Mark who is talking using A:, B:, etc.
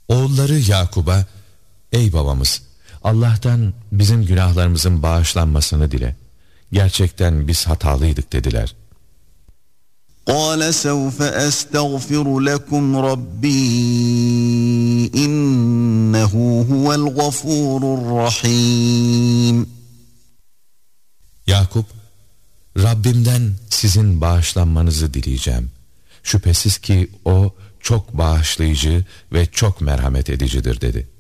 A: Oğulları Yakub'a, ey babamız, Allah'tan bizim günahlarımızın bağışlanmasını dile. Gerçekten biz hatalıydık dediler.
B: قَالَ سَوْفَ أَسْتَغْفِرُ لَكُمْ رَبِّي إِنَّهُ هُوَ الْغَفُورُ الرَّحِيمُ.
A: Yakup, Rabbimden sizin bağışlanmanızı dileyeceğim. Şüphesiz ki o çok bağışlayıcı ve çok merhamet edicidir dedi.